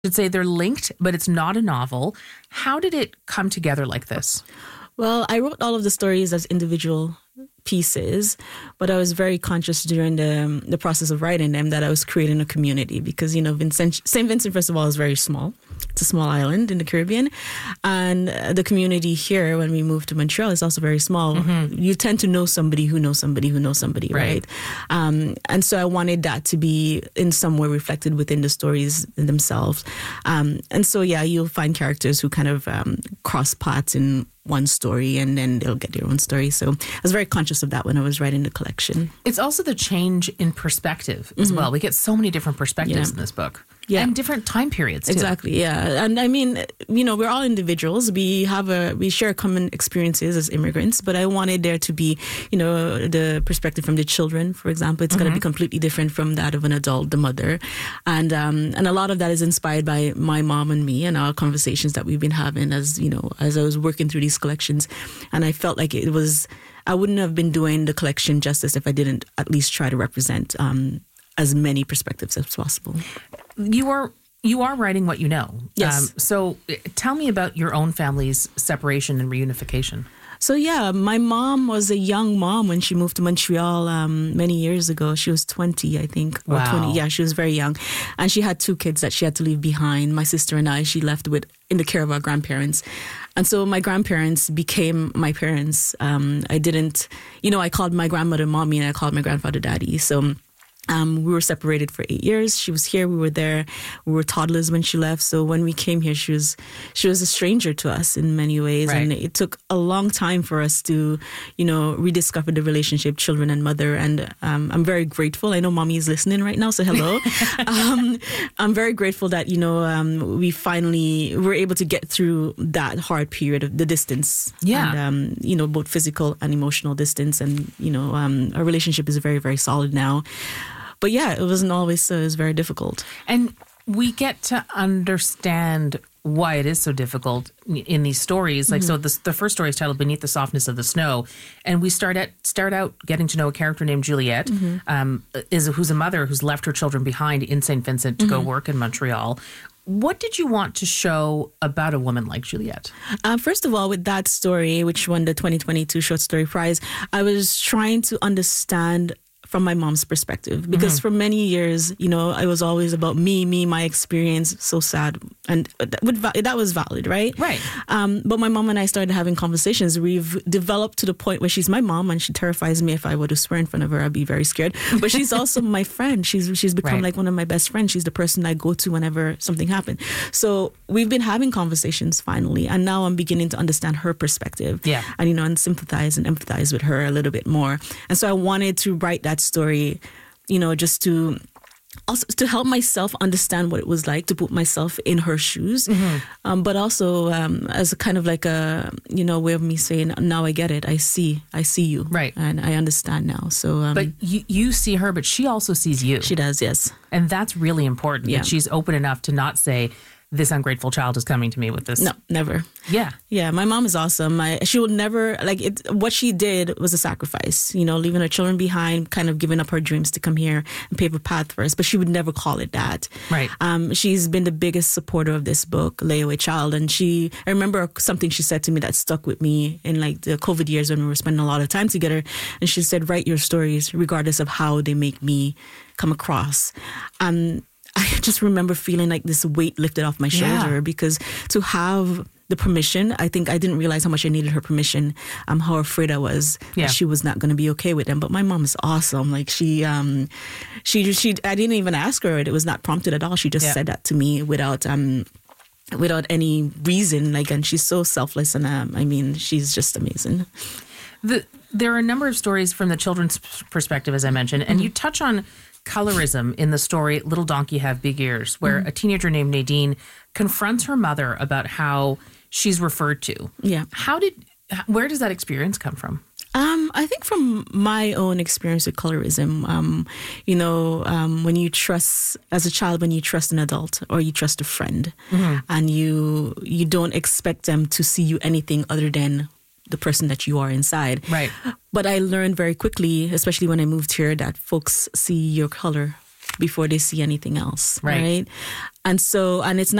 should say they're linked, but it's not a novel. How did it come together like this? Well, I wrote all of the stories as individual pieces, but I was very conscious during the process of writing them that I was creating a community because, you know, St. Vincent, first of all, is very small. It's a small island in the Caribbean. And the community here, when we moved to Montreal, is also very small. Mm-hmm. You tend to know somebody who knows somebody who knows somebody, right? And so I wanted that to be in some way reflected within the stories themselves. And so, yeah, you'll find characters who kind of cross paths in one story and then they'll get their own story. So I was very conscious of that when I was writing the collection. It's also the change in perspective as well. We get so many different perspectives in this book. Yeah. And different time periods too. Exactly, yeah. And I mean, you know, we're all individuals. We share common experiences as immigrants, but I wanted there to be, you know, the perspective from the children, for example. It's going to be completely different from that of an adult, the mother. And a lot of that is inspired by my mom and me and our conversations that we've been having as, you know, as I was working through these collections. And I felt like I wouldn't have been doing the collection justice if I didn't at least try to represent as many perspectives as possible. You are writing what you know. Yes. So tell me about your own family's separation and reunification. So yeah, my mom was a young mom when she moved to Montreal many years ago. She was 20, I think, or 20. Yeah, she was very young. And she had 2 kids that she had to leave behind. My sister and I, she left with in the care of our grandparents. And so my grandparents became my parents. I called my grandmother mommy and I called my grandfather daddy. So we were separated for 8 years. She was here. We were there. We were toddlers when she left. So when we came here, she was a stranger to us in many ways. Right. And it took a long time for us to, you know, rediscover the relationship, children and mother. And I'm very grateful. I know mommy is listening right now, so hello. I'm very grateful that, you know, we finally were able to get through that hard period of the distance. Yeah. And, you know, both physical and emotional distance. And, you know, our relationship is very, very solid now. But yeah, it wasn't always so. It was very difficult. And we get to understand why it is so difficult in these stories. Like, so the first story is titled Beneath the Softness of the Snow. And we start out getting to know a character named Juliette, who's a mother who's left her children behind in St. Vincent to go work in Montreal. What did you want to show about a woman like Juliette? First of all, with that story, which won the 2022 Short Story Prize, I was trying to understand from my mom's perspective, because for many years, you know, it was always about me, my experience, so sad. And that was valid, right? Right. But my mom and I started having conversations. We've developed to the point where she's my mom and she terrifies me. If I were to swear in front of her, I'd be very scared. But she's also my friend. She's become like one of my best friends. She's the person I go to whenever something happens. So we've been having conversations finally. And now I'm beginning to understand her perspective. Yeah. And, you know, and sympathize and empathize with her a little bit more. And so I wanted to write that story, you know, just to also to help myself understand what it was like to put myself in her shoes, but also as a kind of like a, you know, way of me saying, now I get it. I see you. Right. And I understand now. So, but you see her, but she also sees you. She does, yes. And that's really important. Yeah. That she's open enough to not say, this ungrateful child is coming to me with this. No, never. Yeah. Yeah, my mom is awesome. She would never, what she did was a sacrifice, you know, leaving her children behind, kind of giving up her dreams to come here and pave a path for us, but she would never call it that. Right. She's been the biggest supporter of this book, Layaway Child, and I remember something she said to me that stuck with me in like the COVID years when we were spending a lot of time together, and she said, write your stories regardless of how they make me come across. I just remember feeling like this weight lifted off my shoulder because to have the permission, I think I didn't realize how much I needed her permission, how afraid I was that she was not going to be okay with them. But my mom is awesome. Like she I didn't even ask her. It was not prompted at all. She just said that to me without any reason. Like, and she's so selfless. And I mean, she's just amazing. There are a number of stories from the children's perspective, as I mentioned, and you touch on colorism in the story Little Donkey Have Big Ears, where a teenager named Nadine confronts her mother about how she's referred to. Yeah. Where does that experience come from? I think from my own experience with colorism, when you trust, as a child, when you trust an adult or you trust a friend, and you don't expect them to see you anything other than the person that you are inside. Right. But I learned very quickly, especially when I moved here, that folks see your color before they see anything else. Right. And so, and it's